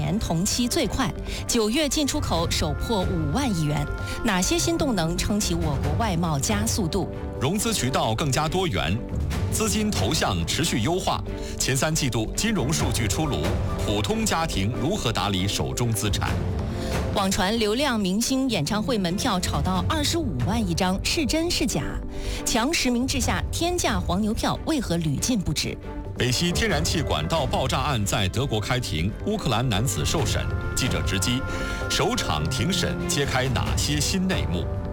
年同期最快，9月进出口首破5万亿元。哪些新动能撑起我国外贸加速度？ 融资渠道更加多元，资金投向持续优化。前3季度金融数据出炉，普通家庭如何打理手中资产？ 网传流量明星演唱会门票炒到25万一张，是真是假？强实名制下，天价黄牛票为何屡禁不止？ 北溪天然气管道爆炸案在德国开庭，乌克兰男子受审。记者直击，首场庭审揭开哪些新内幕？